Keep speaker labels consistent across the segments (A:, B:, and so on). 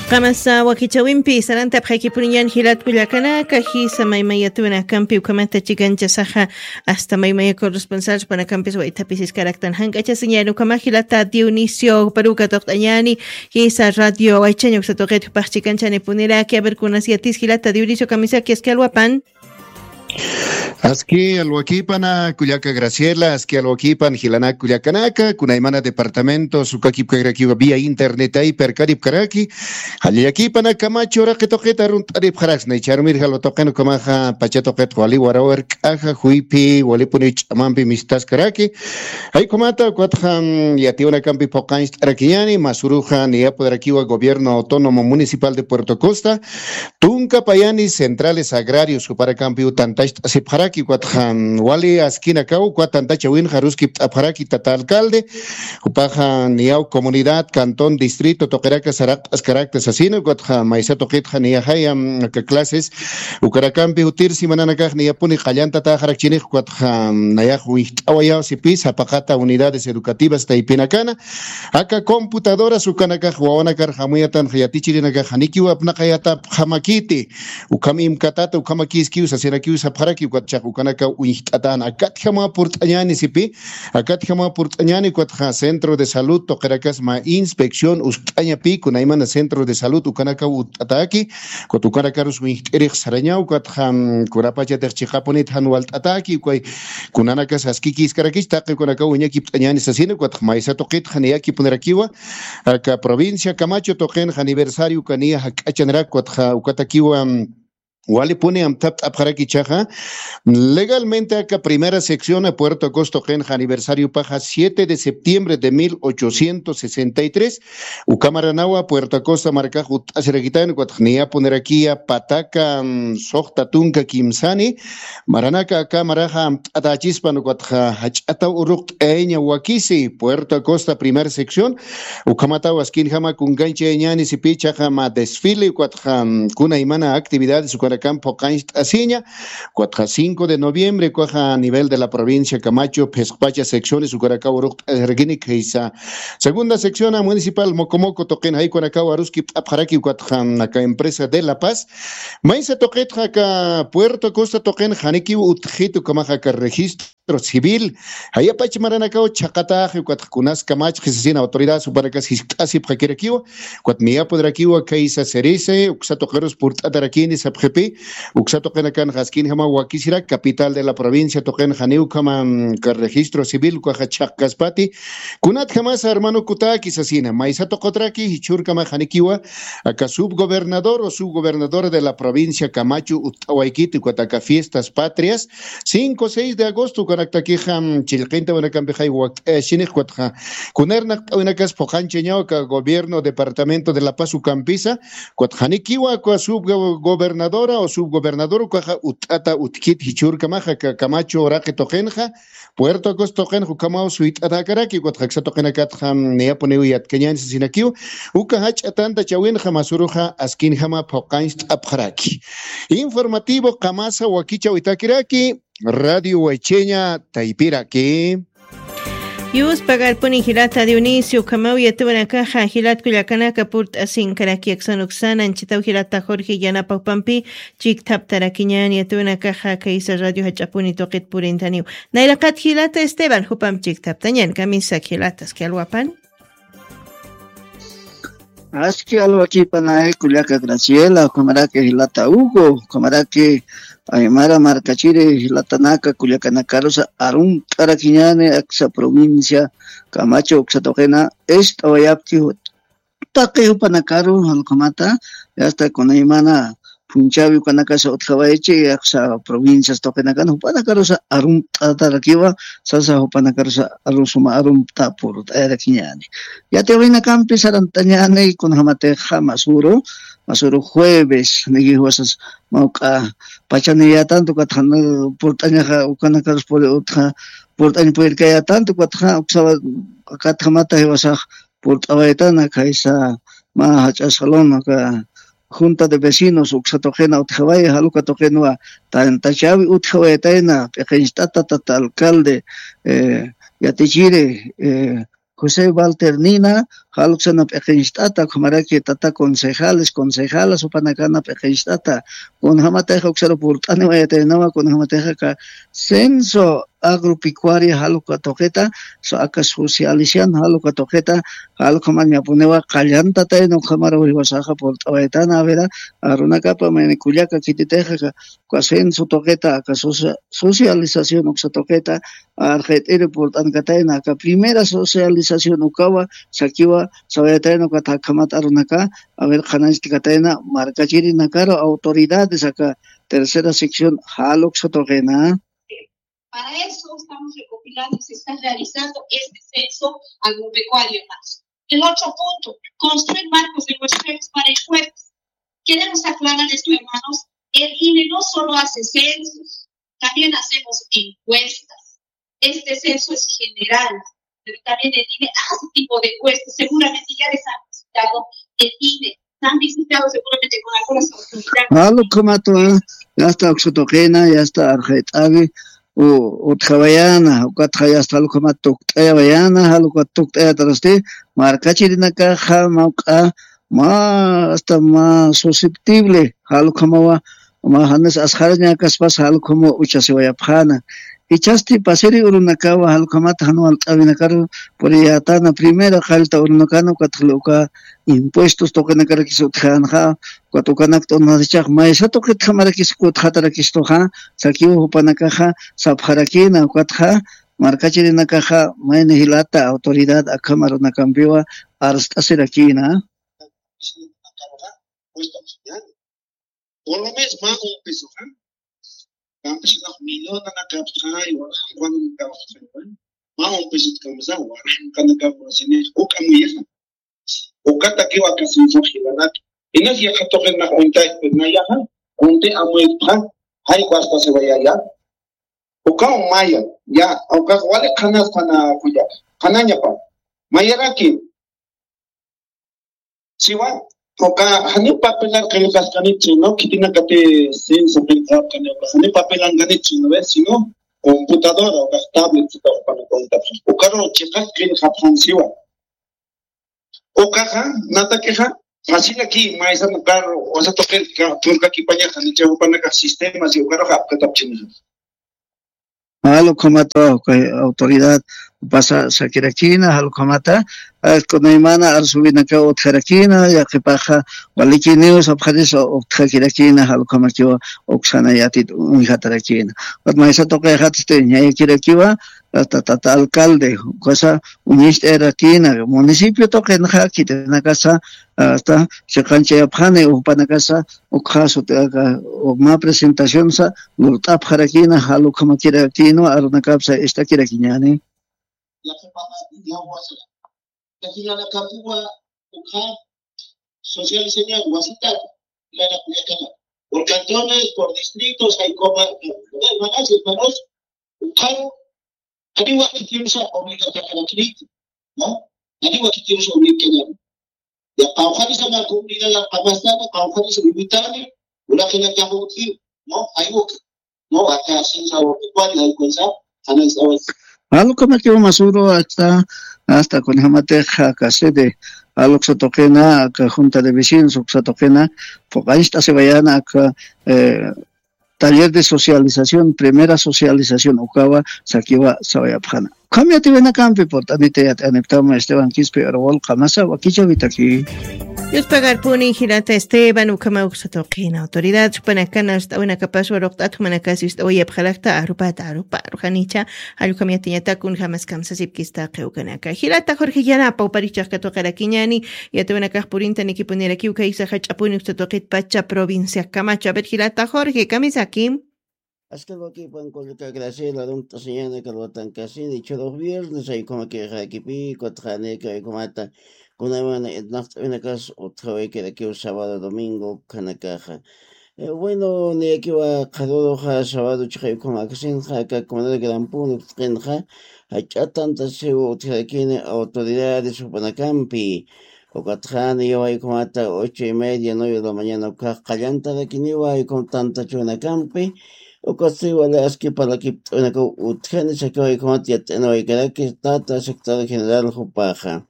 A: Qamasa wakichawinpi saranta p'haykipuriñan hilat Culiacana kahisa maymayatuna kampi ukamanta chigancha saja hasta maymaya corresponsal para campes waitapis iskaraktan hankacha señal ukama hilata Dionisio Peruca Toctañani hisa radio waichaño satoqet pachchikancha nepunera que aberkunasiatis hilata Dionisio camisa que es que alwapan
B: Aski alwakipana Culiaca Graciela, aski alwakipan Hilana Culiacanaka, Kunaimana departamento, Sukakip Kagrakiwa vía internet ahí per Karib Karaki, Haliakipana Camacho Raketoqueta Runtarip Harax, Necharmir Halotokano Kamaja, Pachatoket, Wali Warawer, Kaja, Huipi, Walipunich, Amampi, Mistas Karaki, Haikomata, Quatjam, Yationa Campi Pocains Arakiani, Masuruja, Niapodarakiwa, Gobierno Autónomo Municipal de Puerto Costa, Tunca Payani, Centrales Agrarios, Suparacampi Utantash, Sipharaki, Quatjan, Wali, Askina Kau, Quatantachawin, Haruski, Apharaki, Tata Alcalde, Upaja, Niau, Comunidad, Cantón, Distrito, Toqueraca, Sarak, Ascaractas, Asino, Quatja, Maisato Kitja, Niahayam, Clases, Ucaracampi, Utirsi, Mananacaj, Niapuni, Jayanta, Tajarachini, Quatja, Nayahu, Awayao, Sipis, Apacata, Unidades Educativas, Taipinacana, Aka Computadora, Sukanaka, Huanacar, Hamuyatan, Hayatichirinaka, Haniki, Apnakayata, Hamakiti, Ukamim Katata, Ukamakiskius, Asirakius, Apharaki, Quatchakukanaka, Uintatan, Akathama Purtañani, Sipi, Akathama Purtañani, Quatja, Centro de Salud, Tocaracas, Ma Inspección, Ustaña Pico, Naimana, Centro de Salud, Ukanaka, Utataki, Cotucaracarus, Erich Sarañau, Quatjam, Curapacha de Chijaponit, Hanualt Ataki, Kunanakas, Askikis, Karakista, Kunaka, Uñaki, Tañani, Sasino, Quatmaisa Toquet, Haniaki, Punerakiwa, Aka Provincia, Camacho, Token, Aniversario, Cania, Hakachanra, Quatja, Ukatakiwa, Wali pone amtap apharaki chaja. Legalmente acá primera sección a Puerto Costo Genja aniversario paja 7 de septiembre de 1863. Ucamaranagua, Puerto Costa, Maracajut, Asereguitán, Guatjnia, Poneraquia, Pataca, Sohtatunca, Kimsani, Maranaca, acá Maraja, Atachispan, Guatja, Hachata Uruk, Eña, Huakisi, Puerto Costa, primera sección. Ucamatau, Askinjama, Kunganche, Eñani, Sipicha, Jama, desfile, Guatja, Kunaimana, actividades, Campo Cainst Asiña, 5 de noviembre, a nivel de la provincia Camacho, Pespacha, secciones, Ucaracao, Erguinic, segunda sección a municipal, Mocomoco, Toquen, Haikonacao, Aruski, Apharaki, Cuatjan, acá empresa de La Paz, Maisa Toquet, acá Puerto Costa, Toquen, Haniki, Utjito, Camajaca, registro civil, Hayapach Maranacao, Chacata, Cuatcunas, Camach, Jesina, autoridad, Subaracas, Hiscasi, Paqueraquivo, Cuatmia Podraquivo, Caisa Cerese, Uxatoqueros, Purtatarakini, Sapjepi, Uxato Kenakan Haskin Hama Wakisira, capital de la provincia Token Haneu Kama registro civil Kuajachak Gaspati, Kunat Hamas hermano Kutaki Sasina, Maisato Kotraki, Hichurkama Hanikiwa, acá subgobernador o subgobernador de la provincia Camacho, Utawaikiti, Kuataka Fiestas Patrias, 5-6 de agosto, Kanaktakiham, Chilquenta, Wanakambejai, Shinik Kuatja, Kunernak, Unakas Pojancheñauca, gobierno, departamento de La Paz, Ucampisa, Kuatjanikiwa, subgobernadora o subgobernador utata utkit hichurka maja Camacho oraque tojenja Puerto Costa tojenja Camao suit atacaraki cuatjaxa tojenacat ham neaponeu y atkeñan sinakiu ukahach atanta chawinja masuruja askinjama pocainst apjaraki. Informativo Camasa Huaquicha Huitakiraki, Radio Huaycheña Taipiraki.
A: Yus pagar poni hilata Dionisio Kamau yatuna caja hilat Culiacanaca purt asin karaki exanuxana anchitau hilata Jorge Yanapa Pampi chik tap tarakiñan yatuna caja kaisa radio hachapuni toqit purintaniu nailakat hilata Esteban hupam chik tap tañan camisa hilatas que alwapan
C: Aski alwaki panae Culiaca Graciela camarake hilata Hugo camarake Aymara Marcachire, Latanaka, Culiacanacarosa, Arun, Taraquiñane, Axa provincia, Camacho, Oxatogena, Oyapti, Taque Panacaro, Alcomata, hasta con Aymana, Punchavi, Canacasa, Otjabaeche, Axa provincias, Tokenacan, Panacarosa, Arun, Taraquiva, Sasa, Panacarosa, Arusuma, Arun, Tapur, Taraquiñane. Ya te ven a Campis, Arantañane, con Jamate, Jamasuro, Masuro jueves, Neguihuasas, Mauca, Pachanilla tanto, Catana, Portaña, Ucanacaros por otra, Portaña por que haya tanto, Catamata, Vasaj, Portabaetana, Caisa, Mahacha Salón, Junta de Vecinos, Uxatogena, Utjavaya, Halucatogenoa, Tantachavi, Utjabaetana, Pequenstata, Alcalde, Yatichire, José Walter Nina, haluksana peqeñistata kumaraki tata concejalas upanakana peqeñistata kunhamateja uksaro purt'ani wayataynawa kunhamateja ka censo agropecuaria haluka toqueta so aka socialización haluka toqueta halukama ñapunewa qallanta tayno khamara wiwasaja purt'awaytana vera arunakapa mayne kullaka kititeja ka censo toqueta ka socialización uksa toqueta arjet'iri purt'ankatayna ka primera socialización ukawa sakiwa sawayatayno ka thakamata arunaka a ver qanachtikatayna markachiri nakaro autoridades acá tercera sección haluksa toquena.
D: Para eso estamos recopilando y se está realizando este censo agropecuario más. El otro punto, construir marcos de muestreos para encuestas. Queremos aclarar esto, hermanos. El INE no solo hace censos, también hacemos encuestas. Este censo es general, pero también el INE hace tipo de encuestas. Seguramente ya les han visitado el INE. Han visitado seguramente con algunas autoridades.
C: Halo kamato, ya está oxotogena, ya está arjetavi. Utjawayana, ukatjaya hasta lukama tuktaya bayana, haluka tuktaya taraste, markachirinaka jamauka, hasta más susceptible, halukamawa, hanes asharña kaspas halukamo uchasiwayapjana. Ichasti pasiri urunakawa halukamata hanual tabinakaro, por yatana primera halta urunakano katluka impuestos tokenakara kisutjanja, Cuatucanak tonadichak maesa toquet jamarakis kutjatarakis toja, sakiu hupanakaja, sapjarakina, cuatja, marcachirinakaja, maene hilata, autoridad, acamaronacambiwa, arstaserakina.
E: Por lo menos más un peso, campes una millón de capsa y cuando un capsa, más un peso que me da, cuando capsa, o camuyesa, o cata que va a casi un sojilanak. Y no es ya que toquen la cuenta de Naya, conte a muy pan, hay cuasta se vaya ya. O kao maya, ya, aunque vale canas para cuya, canaña pa. Mayaraki. Si va, o ka, hani papelar que le cascanichi, no, que tiene que te senso pensar que no, hani papelan ganichi, no ves, sino computadora o tablet para contar. O caro, checas que le japansiva. O caja, nata queja. Así aquí, maestra no carro, o sea, toque turca aquí para allá, ni llevo para acá sistemas y carro que tapchinos.
C: Halo kamata, autoridad pasa sakirakina, halo kamata, con Neymana al subir acá otjarakina, ya que paja, waliki news, abjadis otjakirakina, halo kamakiwa, oxana yatit, unjatarakina. Wat maestra toque hatste, ya kirakiwa, hasta tata alcalde, cosa unist era kina, municipio toque en hakit, en la casa, hasta se cancha yapjane, o panacasa, o caso, o más presentación, sa, lurtap harakina, halo kamakirakino, arunakapsa, esta kirakiñani.
E: La que pasa, ya guasa. Que si la capua, uja, social señal, guasita, la cuyacana. Por cantones, por distritos, hay como, hermanas y hermanos, uja, arriba que tienes obligatoria, ¿no? Arriba que tienes obligatoria. Ya, ahora se me comunidad la abastana, ahora se me invitaron, una que la cajo aquí, ¿no? Hay no, acá sin sabor, igual la cosa, análisis.
C: Algo como que masuro hasta con jamateja casede algo que toquena que junta de vecinos que toquena porque ahí está se vayan a taller de socialización primera socialización ukawa sakiwa sawayapjana cambia te ven a campi por tanite aneptama Esteban Quispe Arbol Kamasa wakicha vitaki
A: Yus pagar puni hirata Esteban ukama uksatoqina autoridad chupanakana ustawina kapas waroqtat manakasi ustawiya bkhalakta arupa ruhanicha alukam yatiñatakun jamas kamsasip kista qewkanaka hirata Jorge Yanapa uparichaq katuqarakiñani yatawina kaq purinta nikipuniraki ukaysa hach'apuni uksatoqit pacha provincia Camacho a ver hirata Jorge kamisakim
F: Hasta lo que pan con que Graciela don señana que lo tan casi dicho los viernes hay como que aquí pico trane que como ata con una casa otra vez que de aquí sábado domingo cana caja bueno ni aquí va cada ha sábado chico como que sin jaca como de gran punto trenja hay tantas se otra aquí autoridades supanacampi o catrane yo hay como hasta 8:30 9 de la mañana callanta de aquí ni va con tanta chuna campi o casi vale es que para que una utjene se que como tiene no hay que tata sector general jupaja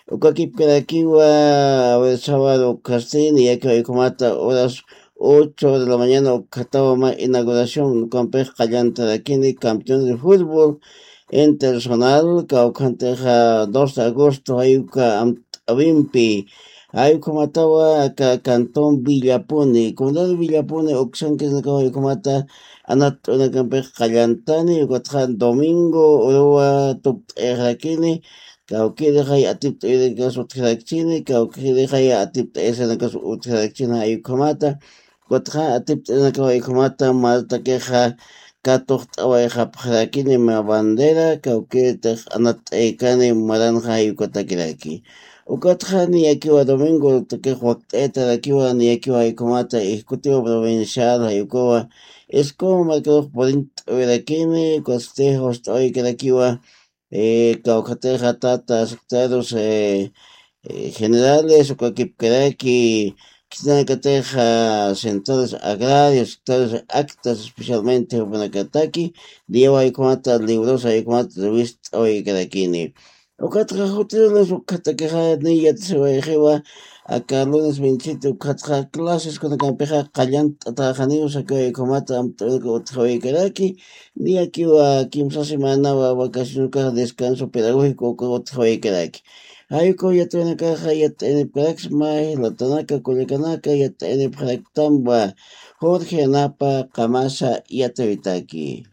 F: Ukakipkarakiwa sábado Castini, ya que hoy horas 8 de la mañana Catawama inauguración con Callanta de Kini, campeón de fútbol internacional, Caucanteja 2 de agosto, Ayuca Avimpi, Ayuca Matawa, acá Cantón Villapuni, Condado Villapuni, Oxan que es Ayucamata, Anat una Campeja Callantani, Ucatran Domingo, Oroa Top Erraquini, Cauque de Jaya Atip de Gas Utracchini, Cauque de Jaya Atip de Gas Utracchina, Ayucamata, Cuatro atip en la comata malta queja cator trabaja para quien me bandera cauque te anat cani maranja y cotaquiraki. Ucatra ni aquí va domingo te que juacteta de aquí va ni aquí va y comata ejecutivo provincial ayucoa es como marcado por interaquine costejos hoy que de aquí va caucateja tata secretarios generales o cualquier que Quisnacataja centros agrarios, sectores actas, especialmente Upanacataki, Diego Aycomata, libros Aycomata, revista Oigarakini. Ocatra hoteles, Ocataqueja, Nilla, Tsevajewa, acá lunes 27, Ocatra clases con la campeja Callant, Atajanios, acá Aycomata, Oigaraki, ni aquí va Kimsa semana, vacaciones, descanso pedagógico, Oigaraki. Ayuko yatena caja yatene praxma la tanaka kulikanaka yatene praktamba Jorge Anapa Kamasa yatevitaki.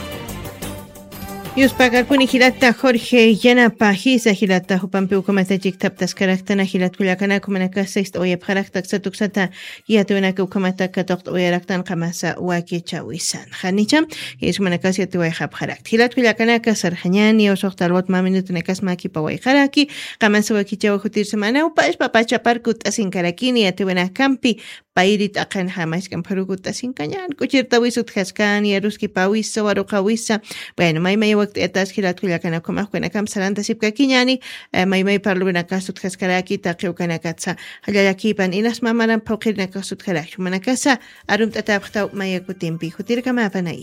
A: Yuspagar punihilata Jorge Yanapa Hisa Hilata Hupampi Ukamata Taptas Karaktana Hilat Kulakana Kumanaka 6 Oyap Haraktak Satuksata Yatuanaka Ukamata Katok Oyaraktan Kamasa Waki Chawisan Hanicham Yismanakas Yatuahap Harakt Hilat Kulakanaka Sarhanyani Osoktalot Maminutunakas Maki Pawai Haraki Kamasa Waki Chawakutir Semana Upash Papacha Parkut Asinkarakini Yatuana Kampi Pairit akan jamás kan paruguta sin kanyan kuchirta wisut haskan yaruski pawisa waruka wisa bueno may waqt etas hilat kulakana kuma kuna kam salanta sipka kinyani may parluna kasut haskaraki taqiu kana katsa halayaki pan inas mamaran pawqirna kasut khalak manakasa arum tatabkhta may kutimpi khutir kama panaya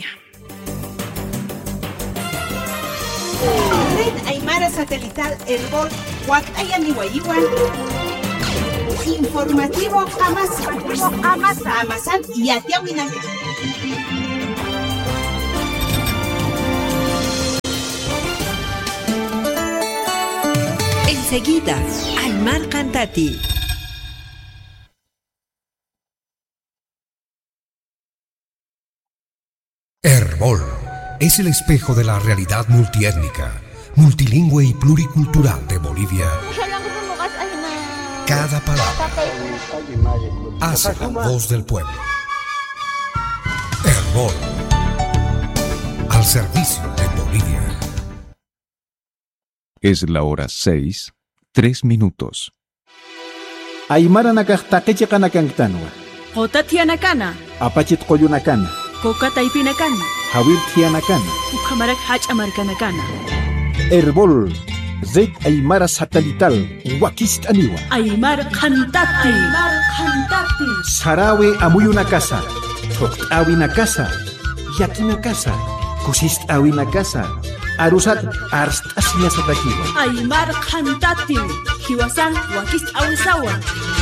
G: Red Aymara Satelital Herbol Huactaya Nihuayiguan Informativo Amazan y Atiahuinac.
H: Enseguida, Aymar Cantati.
I: Herbol es el espejo de la realidad multiétnica, multilingüe y pluricultural de Bolivia. Cada palabra hace la voz del pueblo. Herbol, al servicio de Bolivia.
J: Es la hora 6, 3 minutos.
K: Aymara nakaqtaqichi qanakantanwa.
L: Qotatianakana.
K: Apachit qoyunakana.
L: Kokataipinakana.
K: Hawirtianakana.
L: Ukamarak hachamarkanakana.
K: Herbol. Red Aymara Satelital, Wakist Aniwa.
L: Aymar Cantati.
K: Sarawe Amuyuna Casa, Tokawina Casa, Yakina Casa, Kusist Awina Casa, Arusat Arst Asinya Satakiwa.
L: Aymar Cantati, Hiwasan Wakist Awisawa.